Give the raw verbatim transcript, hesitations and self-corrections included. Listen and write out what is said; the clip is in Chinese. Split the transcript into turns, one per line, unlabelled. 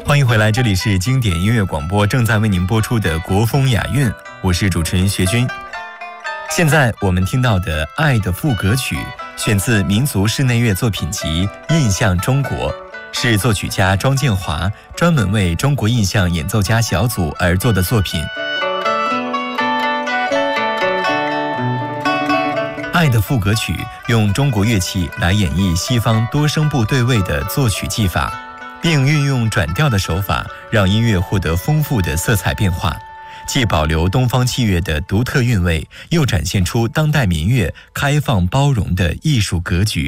欢迎回来，这里是经典音乐广播，正在为您播出的国风雅韵，我是主持人学军。现在我们听到的《爱的赋格曲》选自民族室内乐作品集《印象中国》，是作曲家庄建华专门为中国印象演奏家小组而作的作品。《爱的赋格曲》用中国乐器来演绎西方多声部对位的作曲技法，并运用转调的手法，让音乐获得丰富的色彩变化，既保留东方器乐的独特韵味，又展现出当代民乐开放包容的艺术格局。